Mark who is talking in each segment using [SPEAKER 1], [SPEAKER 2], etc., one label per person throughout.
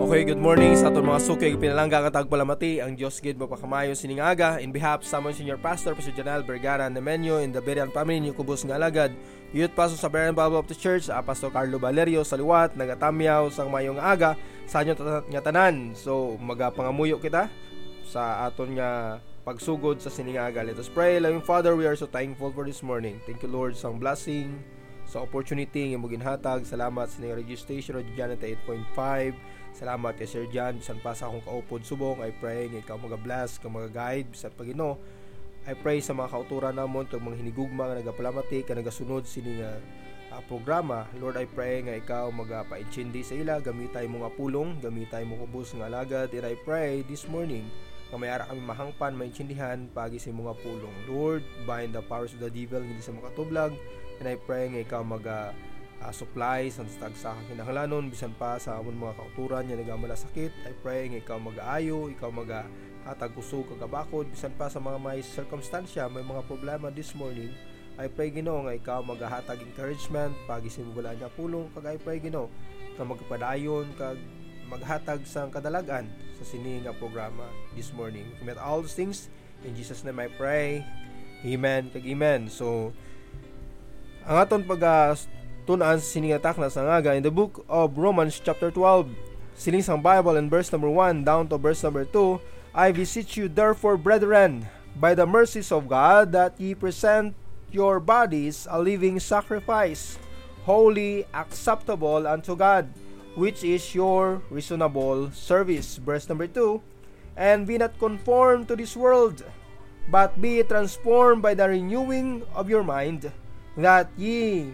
[SPEAKER 1] Okay, good morning sa aton mga suki pinalangga nga tagpalamati ang Dios gid mapakamayo sining aga in behalf sa among senior pastor Pastor Janel Vergara Nemenyo in the Berian family ni Kubos nga alagad youth pastor sa Berian Bible Baptist Church Pastor Carlo Valerio sa liwat nagatamyaw sang mayong aga sa inyo nga tanan. So magapangamuyo kita sa aton nga pagsugod sa sining aga. Let us pray. Loving Father, we are so thankful for this morning. Thank you Lord sa blessing, sa opportunity nga maginhatag. Salamat sa ning radio station Radio Janet 8.5. Salamat kay Sir John bisan pa sa akong kaupod subong. I pray nga ikaw maga-bless, ka maga-guide bisan Pagino. I pray sa mga kauturan namon tug mga hinigugma nga nagapalamati ka nagasunod sini nga programa. Lord, I pray nga ikaw magapainchindi sa ila, gamitay mo nga pulong, gamitay mo kubos nga alagad. And I pray this morning nga may ara kami mahangpan, maintindihan pagi sa mga pulong. Lord, bind the powers of the devil hindi sa makatublag. And I pray nga ikaw supplies ang tagsa kinahanglanon bisan pa sa amon mga kauturan nga nagamalasakit. I pray nga ikaw mag-aayo, ikaw hatag usog kagabakod bisan pa sa mga may circumstansya, may mga problema this morning. I pray Ginoo nga ikaw maghatag encouragement pagi sa wala niya pulong. Kag I pray Ginoo nga magpadayon kag maghatag sang kadalagan sa sini nga programa this morning. Commit all these things in Jesus name I pray. Amen kag amen. So ang aton tunan siningatak na sangaga in the book of Romans chapter 12 siling sang Bible in verse number 1 down to verse number 2. I beseech you therefore brethren by the mercies of God that ye present your bodies a living sacrifice, holy, acceptable unto God, which is your reasonable service. Verse number 2. And be not conformed to this world, but be transformed by the renewing of your mind, that ye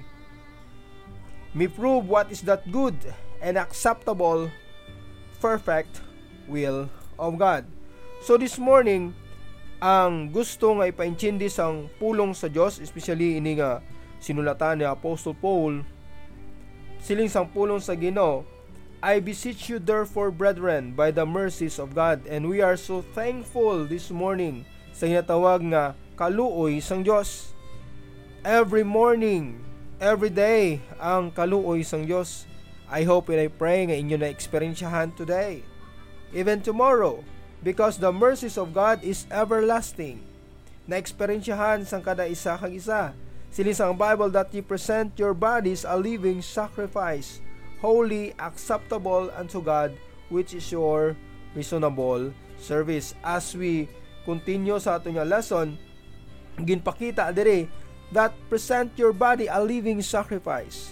[SPEAKER 1] may prove what is that good and acceptable, perfect will of God. So this morning, ang gusto nga ipaintindi sang pulong sa Dios, especially ini nga sinulatan ni Apostle Paul, siling sang pulong sa Ginoo, I beseech you therefore brethren by the mercies of God. And we are so thankful this morning sa ginatawag nga kaluoy sang Dios. Every morning, every day ang kaluoy sang Dios. I hope and I pray nga inyo na eksperyensyahan today, even tomorrow, because the mercies of God is everlasting. Na eksperyensyahan sang kada isa kag isa. Siling sang Bible that ye present your bodies a living sacrifice, holy, acceptable unto God, which is your reasonable service. As we continue sa ato nga lesson, ginpakita diri that present your body a living sacrifice.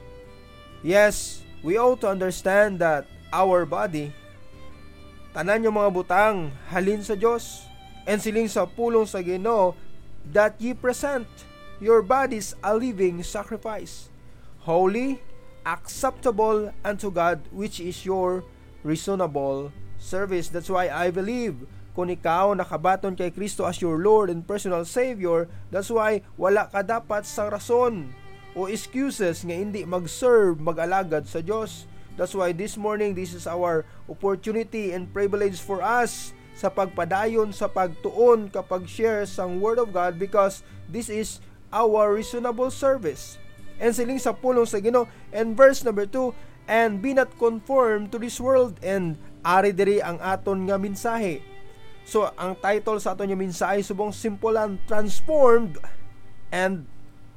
[SPEAKER 1] Yes, we ought to understand that our body, tanan yung mga butang, halin sa Diyos, and siling sa pulong sa Ginoo, that ye present your bodies a living sacrifice, holy, acceptable unto God, which is your reasonable service. That's why I believe kung ikaw nakabaton kay Kristo as your Lord and personal Savior, that's why wala ka dapat sang rason o excuses nga hindi mag-serve, mag-alagad sa Diyos. That's why this morning, this is our opportunity and privilege for us sa pagpadayon, sa pagtuon, kapag share sang Word of God, because this is our reasonable service. And siling sa pulong sa Ginoo, and verse number 2, and be not conformed to this world. And ari diri ang aton nga mensahe. So, ang title sa aton yung mensahe subong simple lang, transformed and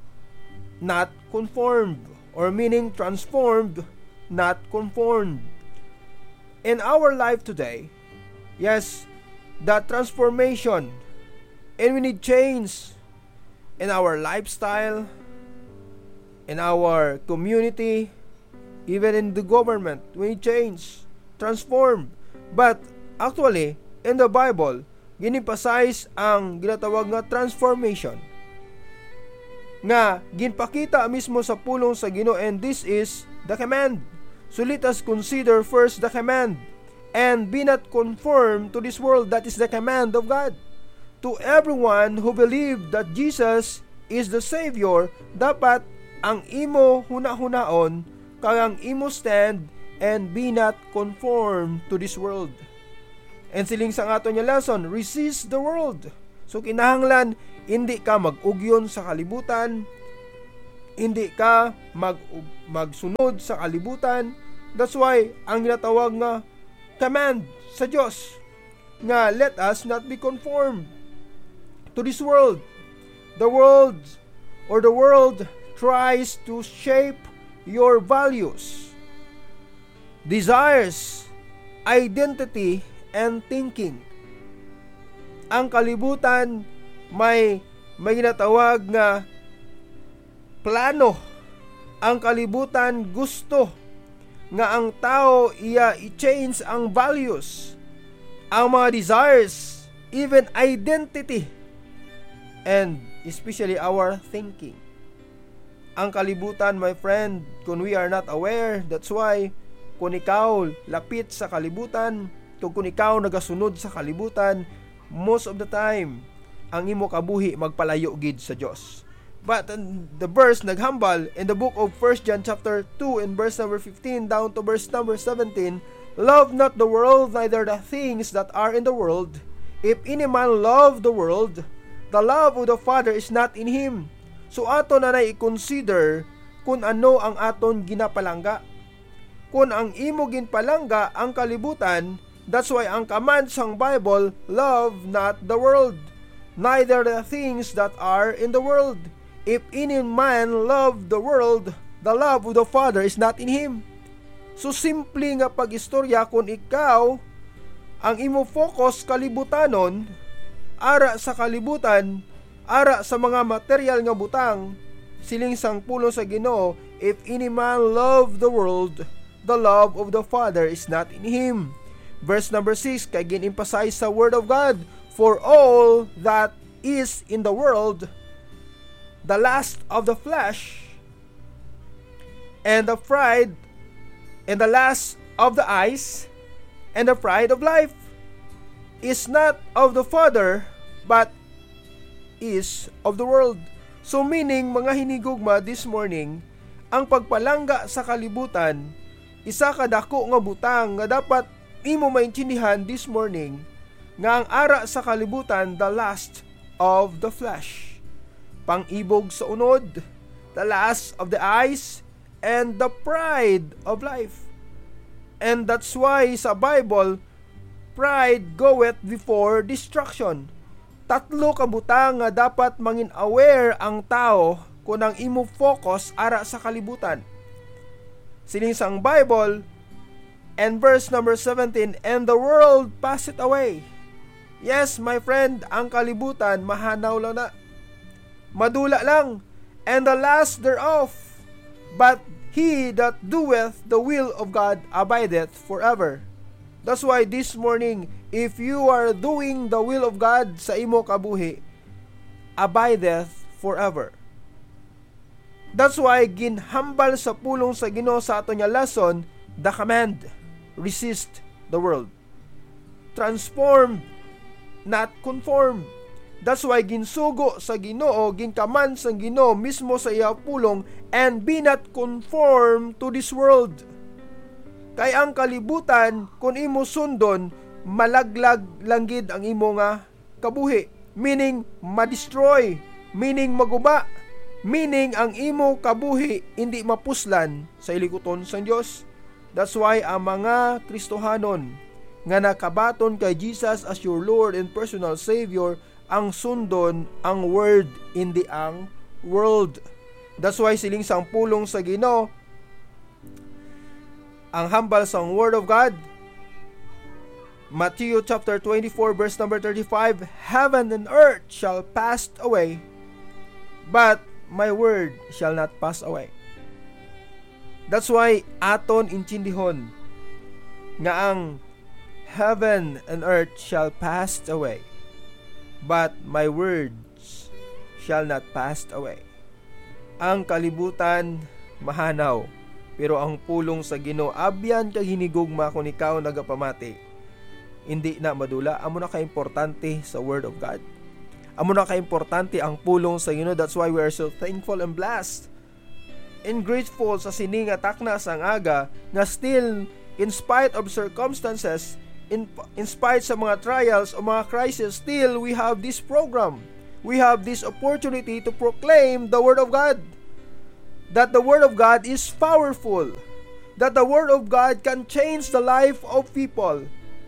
[SPEAKER 1] not conformed, or meaning transformed, not conformed. In our life today, yes, that transformation, and we need change in our lifestyle, in our community, even in the government. We need change, transform. But actually, in the Bible, ginemphasize ang ginatawag nga transformation nga ginpakita mismo sa pulong sa Ginoo, and this is the command. So let us consider first the command, and be not conformed to this world. That is the command of God to everyone who believe that Jesus is the Savior. Dapat ang imo huna-hunaon kag ang imo stand, and be not conformed to this world. And siling sa ato niya lesson, resist the world. So kinahanglan hindi ka mag-ugyon sa kalibutan, hindi ka magsunod sa kalibutan. That's why ang ginatawag nga command sa Diyos nga let us not be conformed to this world. The world tries to shape your values, desires, identity, and thinking. Ang kalibutan may ginatawag nga plano. Ang kalibutan gusto nga ang tao i-change ang values, ang mga desires, even identity, and especially our thinking. Ang kalibutan, my friend, kung we are not aware, that's why kung ikaw lapit sa kalibutan, kung ikaw nagasunod sa kalibutan, most of the time ang imo kabuhi magpalayo gid sa Dios. But the verse naghambal in the book of 1 John chapter 2 in verse number 15 down to verse number 17, love not the world, neither the things that are in the world. If any man love the world, the love of the Father is not in him. So ato na i-consider kung ano ang aton ginapalangga. Kung ang imo ginpalangga ang kalibutan, that's why ang command sang Bible, love not the world, neither the things that are in the world. If any man love the world, the love of the Father is not in him. So simple nga pag-istorya kung ikaw ang imo focus kalibutanon, ara sa kalibutan, ara sa mga material nga butang, siling sang pulong sa Ginoo, if any man love the world, the love of the Father is not in him. Verse number 6, kay gin-emphasize sa Word of God, for all that is in the world, the lust of the flesh, and the pride, and the lust of the eyes, and the pride of life, is not of the Father, but is of the world. So meaning, mga hinigugma this morning, ang pagpalangga sa kalibutan, isa kadako nga butang nga dapat imo maintindihan this morning, nga ang ara sa kalibutan, the lust of the flesh, pang-ibog sa unod, the lust of the eyes, and the pride of life. And that's why sa Bible, pride goeth before destruction. Tatlo ka butang nga dapat mangin aware ang tao kung ang imo focus ara sa kalibutan. Sining sang Bible, and verse number 17, and the world passeth away. Yes, my friend, ang kalibutan mahanaw lang na, madula lang, and the last thereof, but he that doeth the will of God abideth forever. That's why this morning, if you are doing the will of God sa imo kabuhi, abideth forever. That's why ginhambal sa pulong sa Ginoo sa ato nya lesson, the command, resist the world. Transform, not conform. That's why ginsugo sa Ginoo, ginkaman sa Ginoo mismo sa iya pulong, and be not conformed to this world. Kay ang kalibutan, kung imo sundon, malaglag langgid ang imo nga kabuhi. Meaning, madestroy. Meaning, maguba. Meaning, ang imo kabuhi hindi mapuslan sa ilikuton sa Dios. That's why ang mga Kristohanon nga nakabaton kay Jesus as your Lord and personal Savior, ang sundon ang word, hindi ang world. That's why siling sang pulong sa Ginoo, ang hambal sang Word of God, Matthew chapter 24 verse number 35, heaven and earth shall pass away, but my word shall not pass away. That's why aton intindihon nga ang heaven and earth shall pass away, but my words shall not pass away. Ang kalibutan mahanaw, pero ang pulong sa Ginoo abyan kag hinigugma kung ikaw nagapamati. Hindi na madula, amo na ka-importante sa Word of God. Amo na ka-importante ang pulong sa Ginoo. That's why we are so thankful and blessed and grateful sa sining atakna sang aga nga still in spite of circumstances, in spite sa mga trials o mga crisis, still we have this program. We have this opportunity to proclaim the Word of God. That the Word of God is powerful. That the Word of God can change the life of people.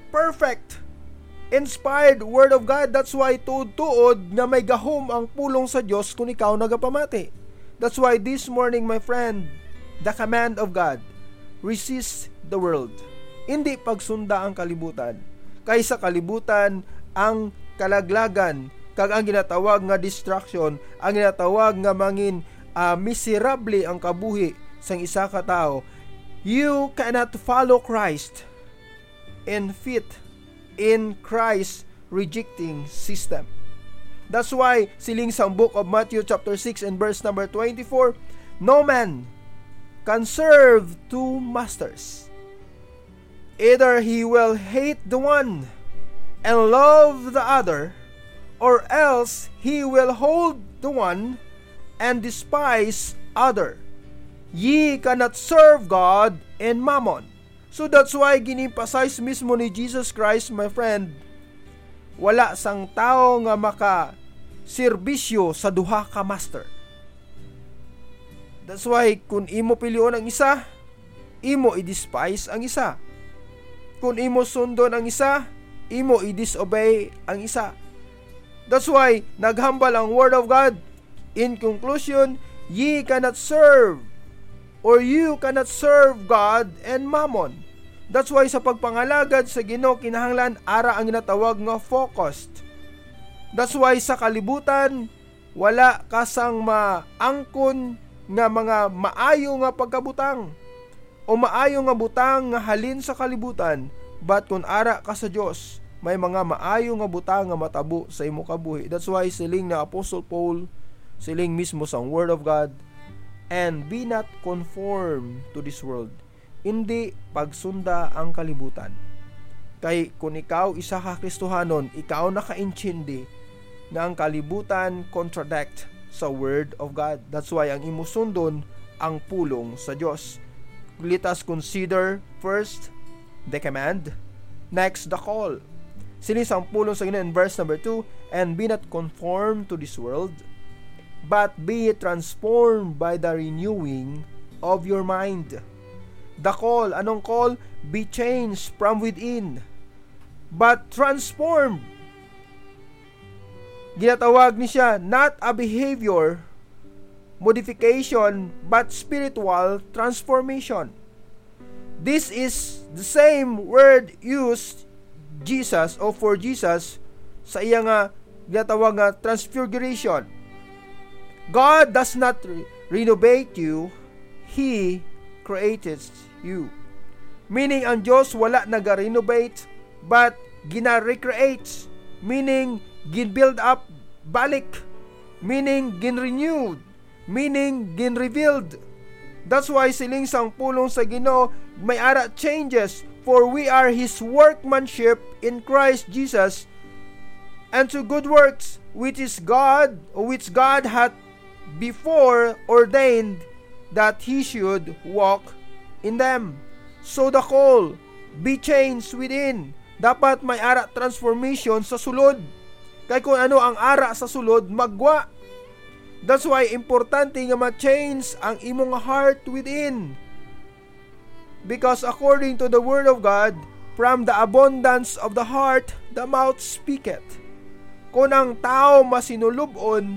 [SPEAKER 1] perfect, inspired Word of God. That's why tuod-tuod nga may gahom ang pulong sa Diyos kung ikaw nagapamati. That's why this morning, my friend, the command of God, resist the world. Hindi pagsunda ang kalibutan. Kaysa kalibutan ang kalaglagan, kag ang ginatawag nga distraction, ang ginatawag nga mangin miserable ang kabuhi sang isa ka tao. You cannot follow Christ and fit in Christ rejecting system. That's why siling sa book of Matthew chapter 6 and verse number 24, no man can serve two masters. Either he will hate the one and love the other, or else he will hold the one and despise other. Ye cannot serve God and mammon. So that's why giniemphasize mismo ni Jesus Christ, my friend, wala sang tao nga maka serbisyo sa duha ka master. That's why kung imo pilion ang isa, imo i-despise ang isa. Kung imo sundon ang isa, imo i-disobey ang isa. That's why naghambal ang Word of God. In conclusion, ye cannot serve or you cannot serve God and mammon. That's why sa pagpangalagad sa Ginoo kinahanglan ara ang ginatawag nga focused. That's why sa kalibutan wala kasang maangkon nga mga maayo nga pagkabutang o maayo nga butang nga halin sa kalibutan, but kung ara ka sa Dios may mga maayo nga butang nga matabo sa imo kabuhi. That's why siling na Apostle Paul, siling mismo sa Word of God, and be not conformed to this world. Hindi pagsunda ang kalibutan. Kay kung ikaw isa ka Kristohanon, ikaw naka-intindi na ang kalibutan contradict sa Word of God. That's why ang imusundon ang pulong sa Diyos. Let us consider first the command, next the call. Sinis ang pulong sa Ginoo in verse number 2, and be not conformed to this world, but be transformed by the renewing of your mind. The call, anong call? Be changed from within, but transformed. Ginatawag ni siya, not a behavior modification, but spiritual transformation. This is the same word used Jesus o for Jesus sa iya nga ginatawag nga transfiguration. God does not renovate you, He created you. Meaning ang Diyos wala nag-renovate but gina-recreate, meaning gin-build up balik, meaning gin-renewed, meaning gin-revealed. That's why siling sang pulong sa Ginoo may ara changes, for we are His workmanship in Christ Jesus unto good works which God hath before ordained that He should walk in them. So the call, be changed within. Dapat may ara transformation sa sulod. Kaya kung ano ang ara sa sulod, magwa. That's why importante nga ma-change ang imong heart within. Because according to the Word of God, from the abundance of the heart, the mouth speaketh. Kung ang tao masinulubon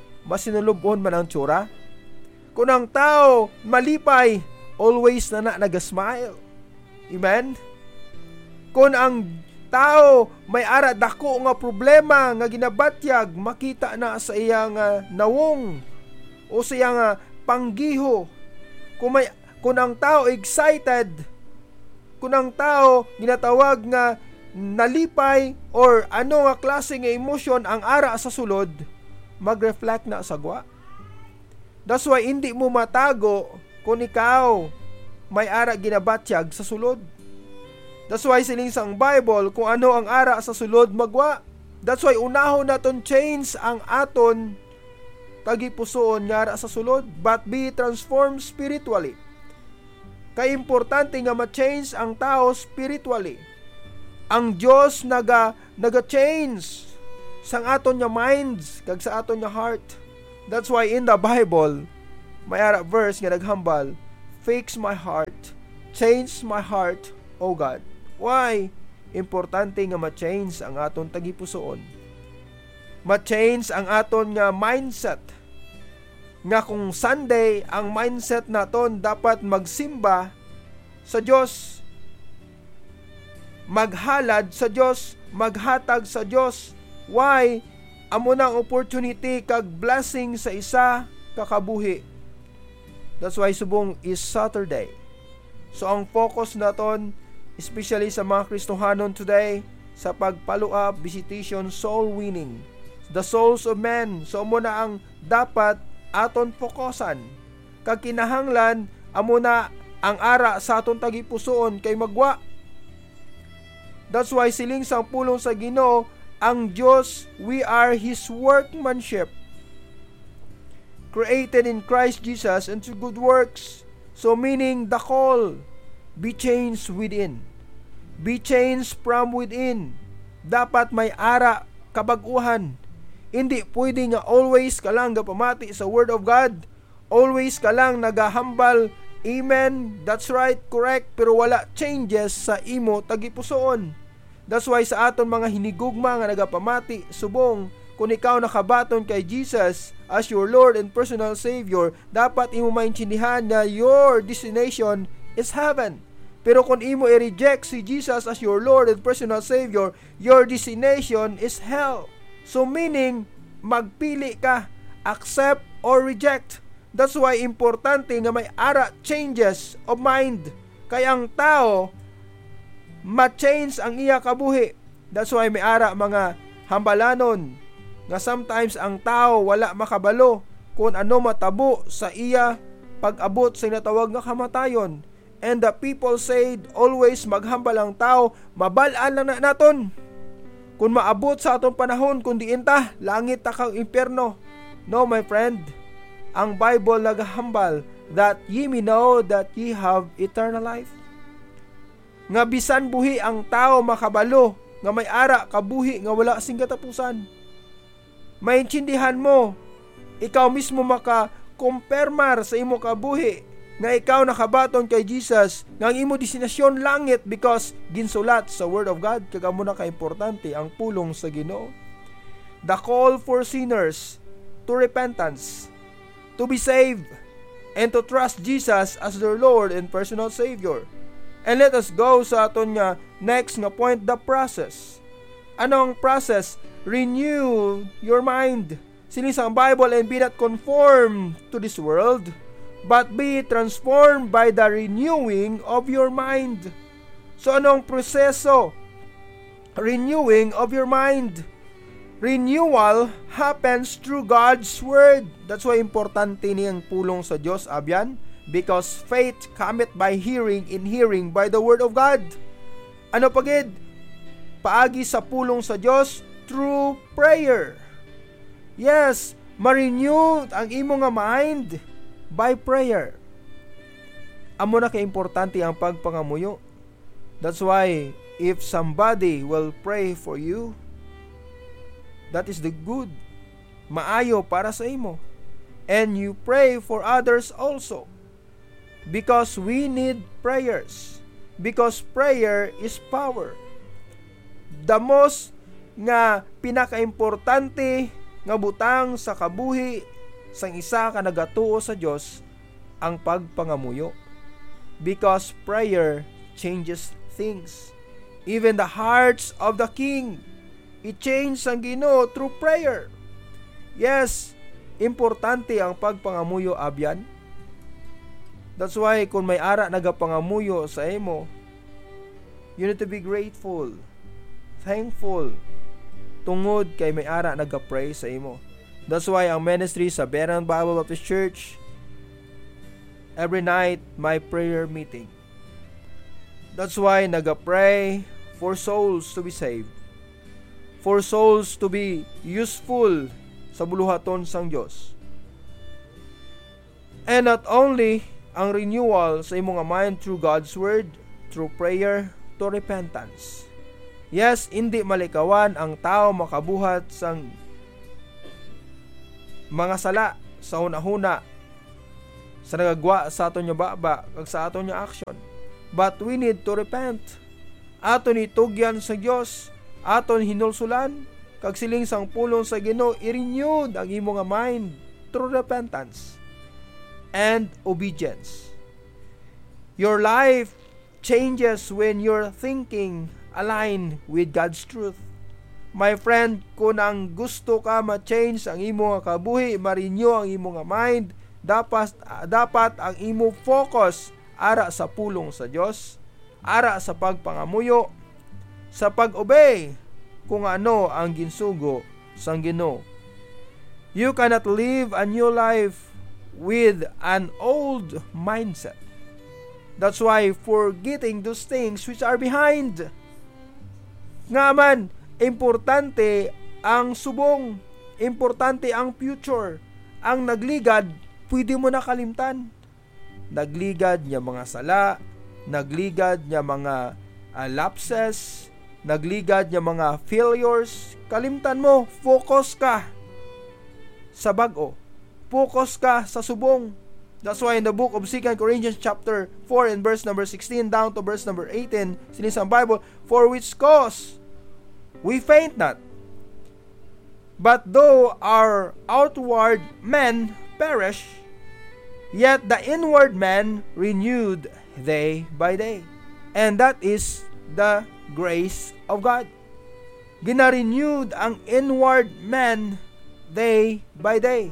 [SPEAKER 1] man ang tsura. Kung ang tao malipay, always na nagasmile. Amen? Kung ang tao may ara dako nga problema nga ginabatyag, makita na sa iyang nawong o sa iyang panggiho. Kung ang tao excited, kung ang tao ginatawag nga nalipay or ano nga klase nga emotion ang ara sa sulod, mag-reflect na sa gwa. That's why hindi mo matago kung ikaw may ara ginabatyag sa sulod. That's why siling sang Bible, kung ano ang ara sa sulod, magwa. That's why unahon naton change ang aton kagipusoon nga ara sa sulod, but be transformed spiritually. Kay importante nga ma-change ang tao spiritually. Ang Dios naga-change sang aton nga minds kag sa aton nga heart. That's why in the Bible may ara verse nga naghambal, fix my heart, change my heart, O God. Why? importante nga ma-change ang aton tagipusoon. Ma-change ang aton nga mindset. Nga kung Sunday, ang mindset naton dapat magsimba sa Diyos, maghalad sa Diyos, maghatag sa Diyos. Why? Amo nang opportunity kag blessing sa isa kakabuhi. That's why subong is Saturday. So ang focus naton, especially sa mga Kristohanon today, sa pag-follow up, visitation, soul winning, the souls of men. So amo na ang dapat aton fokusan. Kag kinahanglan amo na ang ara sa aton tagipusoon kay magwa. That's why siling sang pulong sa Ginoo, ang Diyos, we are His workmanship, created in Christ Jesus unto good works. So meaning the call, be changed within. Be changed from within. Dapat may ara kabaguhan. Hindi pwede nga always ka lang gapamati sa Word of God. Always ka lang nagahambal. Amen, that's right, correct. Pero wala changes sa imo tagipusoon. That's why sa aton mga hinigugma nga nagapamati, subong, kung ikaw nakabaton kay Jesus as your Lord and personal Savior, dapat imo maintindihan na your destination is heaven. Pero kung imo i-reject si Jesus as your Lord and personal Savior, your destination is hell. So meaning, magpili ka, accept or reject. That's why importante nga may ara changes of mind. Kaya ang tao, ma-change ang iya kabuhi. That's why may ara mga hambalanon nga sometimes ang tao wala makabalo kung ano matabo sa iya pag-abot sa natawag nga kamatayon. And the people said, always maghambal ang tao, mabalaan lang na naton. Kung maabot sa atong panahon, kung diin ta, langit ta kang impyerno. No, my friend, ang Bible naghambal that ye may know that ye have eternal life. Nga bisan buhi ang tao makabalo, nga may ara kabuhi nga wala sing katapusan. Maintindihan mo, ikaw mismo maka-kumpermar sa imo kabuhi, nga ikaw nakabaton kay Jesus, nga ang imo destinasyon langit because ginsulat sa Word of God. Kaya mo na ka-importante ang pulong sa Ginoo. The call for sinners to repentance, to be saved, and to trust Jesus as their Lord and personal Savior. And let us go sa aton nga next nga point, the process. Ano ang process? Renew your mind. Sining sa Bible, and be not conformed to this world, but be transformed by the renewing of your mind. So anong proseso? Renewing of your mind. Renewal happens through God's Word. That's why importante niyang pulong sa Diyos, abyan. Because faith cometh by hearing, in hearing by the Word of God. Ano pagid? Paagi sa pulong sa Diyos through prayer. Yes, ma-renew ang imo nga mind by prayer. Amo na ka-importante ang pagpangamuyo. That's why if somebody will pray for you, that is the good, maayo para sa imo. And you pray for others also. Because we need prayers. Because prayer is power. The most nga pinaka-importante nga butang sa kabuhi sang isa ka nagatuo sa Dios ang pagpangamuyo. Because prayer changes things. Even the hearts of the king, i-change ang Ginoo through prayer. Yes, importante ang pagpangamuyo, abyan. That's why kung may ara nagapangamuyo sa imo, you need to be grateful, thankful, tungod kay may ara nagapray sa imo. That's why ang ministry sa Berean Bible Baptist Church, every night my prayer meeting. That's why nagapray for souls to be saved, for souls to be useful sa buluhaton sang Dios. And not only ang renewal sa imong mind through God's Word, through prayer, to repentance. Yes, hindi malikawan ang tao makabuhat sang mga sala sa hunahuna sa nagagwa sa aton nga baba kag sa aton nga action. But we need to repent. aton itugyan sa Dios, aton hinulsulan, kag siling sang pulong sa Ginoo i-renewed ang imo nga mind through repentance and obedience. Your life changes when your thinking align with God's truth. My friend, kung ang gusto ka ma-change ang imo nga kabuhi, ma-renew ang imo nga mind, dapat ang imo focus ara sa pulong sa Dios, ara sa pagpangamuyo, sa pag-obey kung ano ang ginsugo sang Ginoo. You cannot live a new life with an old mindset. That's why forgetting those things which are behind. Nga man, importante ang subong, importante ang future. Ang nagligad, pwede mo na kalimtan. Nagligad niya mga sala, nagligad niya mga lapses, nagligad niya mga failures. Kalimtan mo, focus ka sa bag-o. Focus ka sa subong. That's why in the book of 2 Corinthians chapter 4 and verse number 16 down to verse number 18, sinisang Bible, for which cause we faint not. But though our outward man perish, yet the inward man renewed day by day. And that is the grace of God. Gina-renewed ang inward man day by day.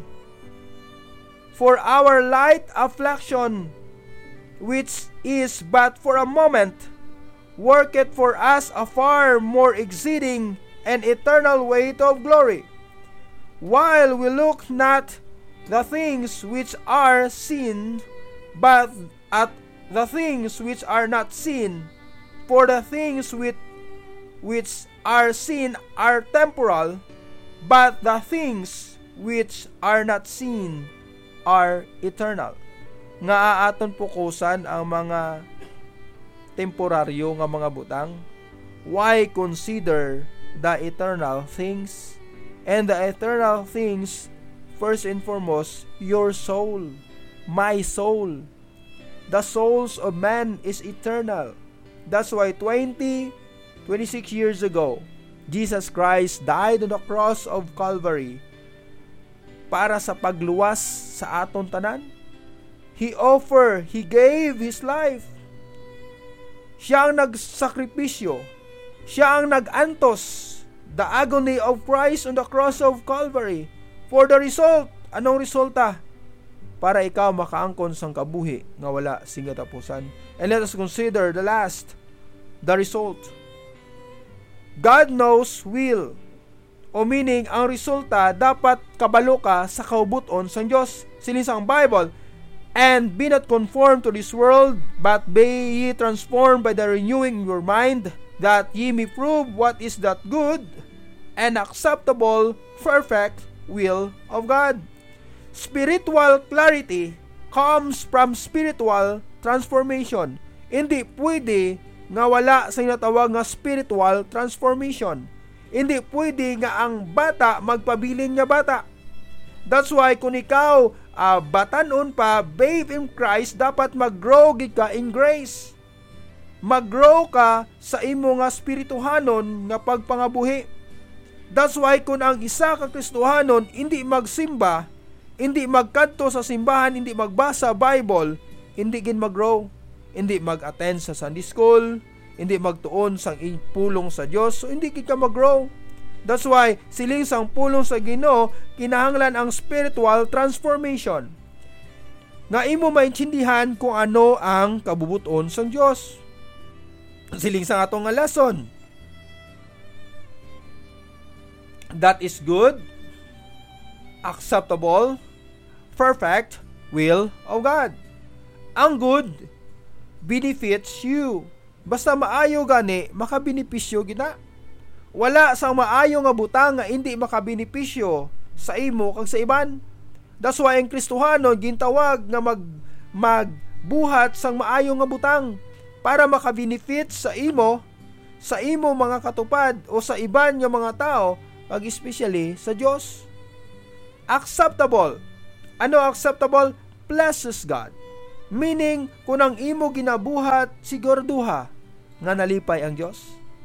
[SPEAKER 1] For our light affliction, which is but for a moment, worketh for us a far more exceeding and eternal weight of glory, while we look not the things which are seen, but at the things which are not seen. For the things which are seen are temporal, but the things which are not seen are eternal. Nga aton pukusan ang mga temporaryo nga mga butang. Why consider the eternal things? And the eternal things, first and foremost, your soul, my soul. The souls of man is eternal. That's why 26 years ago, Jesus Christ died on the cross of Calvary para sa pagluwas sa aton tanan. He gave His life. Siya ang nagsakripisyo. Siya ang nagantos. The agony of Christ on the cross of Calvary. For the result, anong resulta? Para ikaw makaangkon sang kabuhi nga wala sing katapusan. And let us consider the last, the result. God knows will. O meaning, ang resulta, dapat kabalo ka sa kaubuton sa Diyos. Sinisang Bible, and be not conformed to this world, but be ye transformed by the renewing your mind, that ye may prove what is that good and acceptable, perfect will of God. Spiritual clarity comes from spiritual transformation. Hindi pwede nga wala sa inatawag nga spiritual transformation. Hindi pwede nga ang bata magpabilin nga bata. That's why kung ikaw batanon pa, babe in Christ, dapat mag-grow ka in grace. Mag-grow ka sa imo nga spirituhanon nga pagpangabuhi. That's why kung ang isa ka Kristohanon hindi magsimba, hindi magkanto sa simbahan, hindi magbasa Bible, hindi gin mag-grow. Hindi mag-attend sa Sunday school, hindi magtuon sang pulong sa Dios, so hindi ka mag-grow. That's why siling sang pulong sa Ginoo kinahanglan ang spiritual transformation. Nga imo maintindihan kung ano ang kabubuton sang Dios. Siling sang atong nga lesson. That is good, acceptable, perfect will of God. Ang good benefits you. Basta maayo gani, makabenepisyo gina. Wala sang maayo nga butang nga hindi makabenepisyo sa imo kag sa iban. That's why ang Kristohano gintawag nga magbuhat sang maayo nga butang para makabenefit sa imo mga katupad o sa iban nga mga tao, kag especially sa Dios. Acceptable. Ano acceptable? Pleases God. Meaning, kung ang imo ginabuhat, siguraduha nga nalipay ang Dios.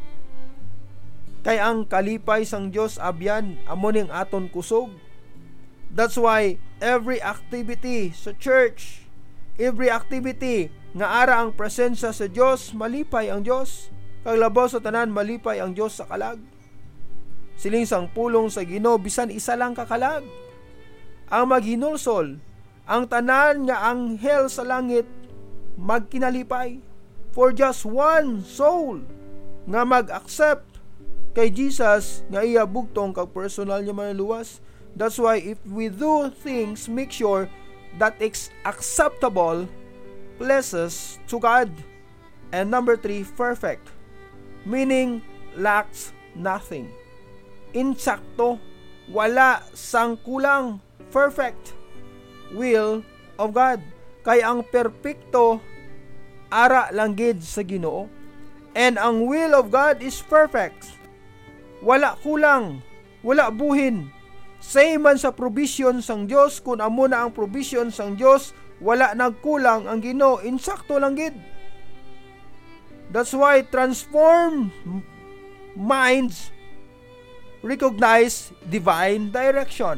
[SPEAKER 1] Kay ang kalipay sang Dios abyan amo ning aton kusog. That's why every activity sa church, every activity nga ara ang presensya sa Dios, malipay ang Dios. Kag labaw sa tanan, malipay ang Dios sa kalag. Siling sang pulong sa Ginoo bisan isa lang ka kalag ang maghinulsol, ang tanan nga anghel sa langit magkinalipay for just one soul nga mag-accept kay Jesus nga iya bugtong kag personal niya manluwas. That's why if we do things, make sure that it's acceptable, pleases to God. And number 3, perfect, meaning lacks nothing. Insakto, wala sang kulang, perfect will of God. Kay ang perpekto ara lang gid sa Ginoo. And ang will of God is perfect. Wala kulang, wala buhin. Same man sa provision sang Dios, kun amo na ang provision sang Dios, wala nagkulang ang Ginoo, insakto lang gid. That's why transform minds recognize divine direction.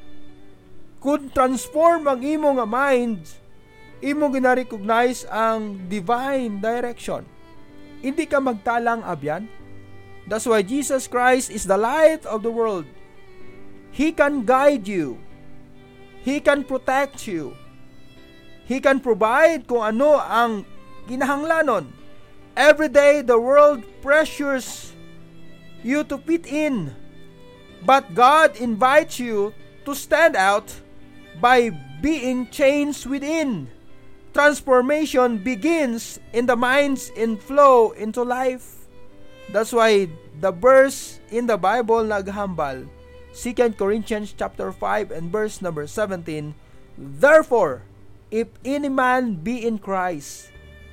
[SPEAKER 1] Kung transform ang imo nga mind, imo gina-recognize ang divine direction. Hindi ka magtalang abyan. That's why Jesus Christ is the light of the world. He can guide you. He can protect you. He can provide kung ano ang kinahanglanon. Every day the world pressures you to fit in. But God invites you to stand out by being changed within. Transformation begins in the minds and flow into life. That's why the verse in the Bible naghambal, 2 Corinthians chapter 5 and verse number 17, therefore, if any man be in Christ,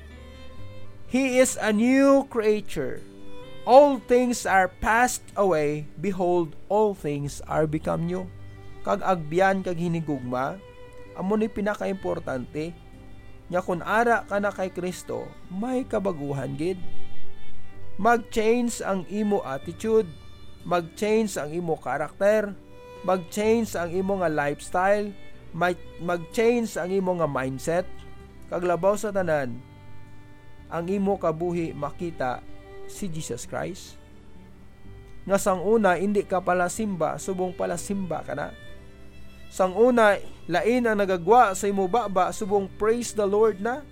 [SPEAKER 1] he is a new creature. All things are passed away, behold, all things are become new. Kag agbiyan kag hinigugma, amo ni pinaka-importante, nya kun ara ka na kay Kristo, may kabaguhan gid. Mag-change ang imo attitude, mag-change ang imo karakter, mag-change ang imo nga lifestyle, mag-change ang imo nga mindset. Kaglabaw sa tanan, ang imo kabuhi makita si Jesus Christ. Nga sang una, hindi ka pala simba, subong pala simba ka na. Sang una, lain ang nagagwa sa imo baba, subong praise the Lord na.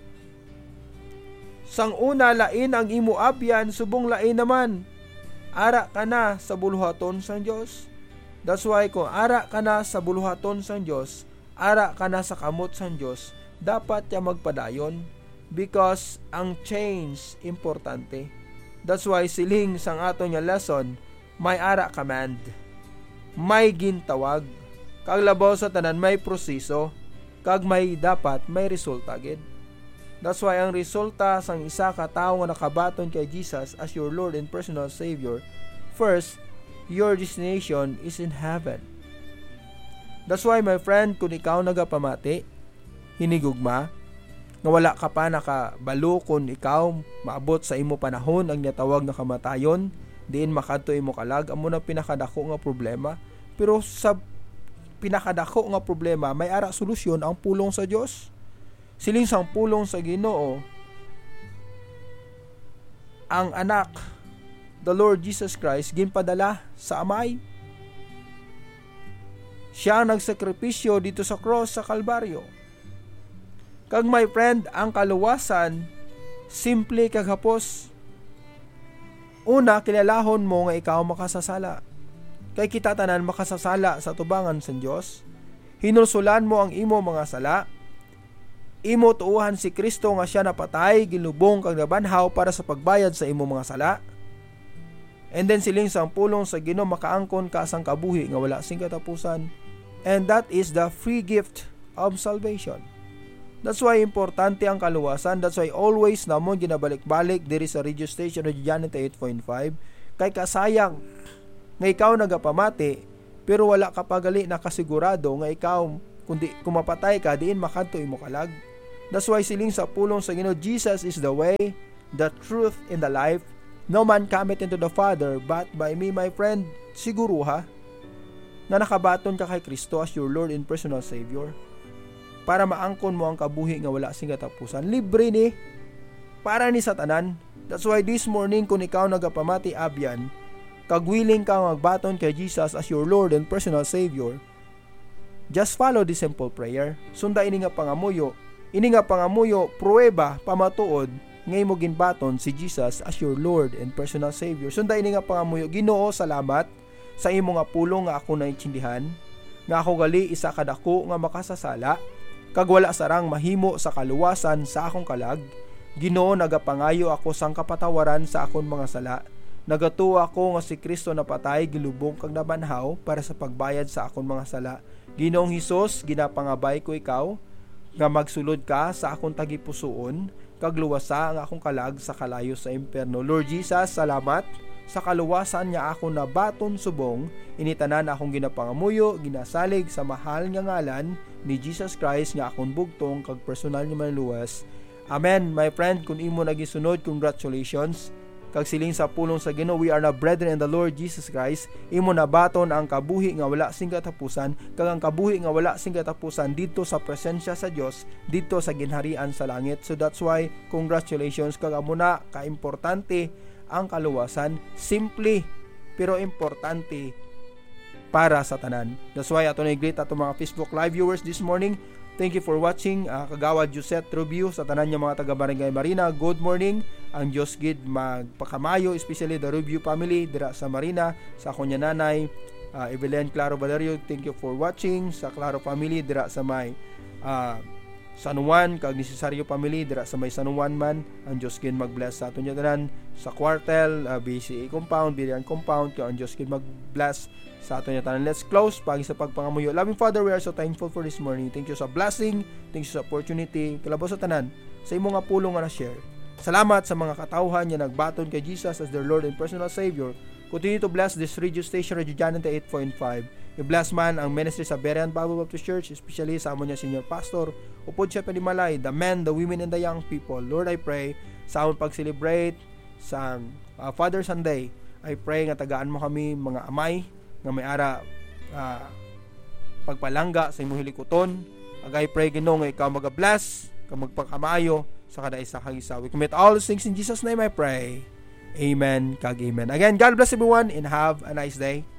[SPEAKER 1] Sang una, lain ang imo abyan, subong lain naman. Ara ka na sa buluhaton sang Dios. That's why kung ara ka na sa buluhaton sang Dios, ara ka na sa kamot sang Dios, dapat ya magpadayon because ang change importante. That's why siling sang ato nga lesson, may ara command, may gintawag, kag labaw sa tanan may proseso, kag may dapat may resulta gid. That's why ang resulta sang isa ka tawo nga nakabaton kay Jesus as your Lord and personal Savior, first, your destination is in heaven. That's why my friend, kung ikaw nagapamati, hinigugma, nga wala ka pa nakabalo kung ikaw maabot sa imo panahon ang natawag na kamatayon, diin makadto imo kalag, amo na pinakadako nga problema. Pero sa pinakadako nga problema, may ara solusyon ang pulong sa Dios. Siling sang pulong sa Ginoo, ang anak, the Lord Jesus Christ, ginpadala sa amay. Siya ang nagsakripisyo dito sa cross sa Kalbaryo. Kag my friend, ang kaluwasan, simple kag hapos. Una, kilalahon mo nga ikaw makasasala. Kay kita tanan makasasala sa tubangan sa Dios. Hinulsulan mo ang imo mga sala. Imo tuuhan si Kristo nga siya napatay, ginlubong kag nabanhaw para sa pagbayad sa imo mga sala. And then siling sang pulong sa Ginoo makaangkon ka sang kabuhi nga wala sing katapusan. And that is the free gift of salvation. That's why importante ang kaluwasan. That's why always namon ginabalik-balik diri sa radio station Radio Janita 8.5 kay kasayang nga ikaw nagapamati pero wala ka pagali na kasigurado nga ikaw kundi kumapatay ka diin makanto imo kalag. That's why siling sa pulong sa Ginoo, Jesus is the way, the truth, and the life. No man cometh into the Father but by me, my friend. Siguro ha, na nakabaton ka kay Kristo as your Lord and personal Savior, para maangkon mo ang kabuhi nga wala sing katapusan. Libre ni, para ni sa tanan. That's why this morning, kung ikaw nagapamati abyan, kagwiling ka magbaton kay Jesus as your Lord and personal Savior, just follow this simple prayer. Sunda ini nga pangamuyo, pruweba, pamatuod, ngay mo ginbaton si Jesus as your Lord and personal Savior. Sunda ini nga pangamuyo, Ginoo, salamat sa imo nga pulong nga ako naintindihan, nga ako gali isa kadako nga makasasala, kag wala sarang mahimo sa kaluwasan sa akong kalag. Ginoo, nagapangayo ako sang kapatawaran sa akong mga sala. Nagatuwa ako nga si Kristo napatay, gilubong kag nabanhaw para sa pagbayad sa akong mga sala. Ginoong Hesus, ginapangabay ko ikaw, nga magsulod ka sa akong tagipusoon, kag luwasa ang akong kalag sa kalayo sa impierno. Lord Jesus, salamat sa kaluwasan niya ako na baton subong, initanan akong ginapangamuyo, ginasalig sa mahal nga ngalan ni Jesus Christ nga akong bugtong kag personal nga manluwas. Amen. My friend, kung imo nagisunod, congratulations. Kag siling sa pulong sa Ginoo, we are na brethren in the Lord Jesus Christ. Imo na baton ang kabuhi nga wala sing katapusan, kag ang kabuhi nga wala sing katapusan dito sa presensya sa Dios, dito sa ginharian sa langit. So that's why congratulations, kag amo na kaimportante ang kaluwasan, simple pero importante para sa tanan. That's why ato na i-greet ato mga Facebook live viewers this morning. Thank you for watching. Kagawad Josette Rubio sa tanan niya mga taga Barangay Marina. Good morning. Ang Diyos gid magpakamayo, especially the Rubio family dira sa Marina, sa akong nanay Evelyn Claro Valerio. Thank you for watching. Sa Claro family dira sa may San Juan, kag ni Cesario family dira sa may San Juan man. Ang Diyos gid mag-bless sa aton niya tanan. Sa Quartel, BCA compound, Bilian compound, kag ang Diyos gid mag-bless sa aton niya tanan. Let's close pagi sa pagpangamuyo. Loving Father, we are so thankful for this morning. Thank you sa blessing, thank you sa opportunity, kalabaw sa tanan, sa imo nga pulong nga na-share. Salamat sa mga katawhan nga nagbaton kay Jesus as their Lord and personal Savior. Continue to bless this radio station, Radio Jananta 8.5. I-bless man ang ministry sa Berean Bible Baptist Church, especially sa amon niya Senior Pastor, upod siya panimalay, the men, the women, and the young people. Lord, I pray sa amon pag-celebrate sa Father Sunday, I pray nga tagaan mo kami mga amay nga may ara pagpalangga sa imong hilikuton. I pray Ginoo nga ikaw mag-bless, ka magpakamayo sa kada isa kang isa. We commit all these things in Jesus' name I pray. Amen kag amen. Again, God bless everyone and have a nice day.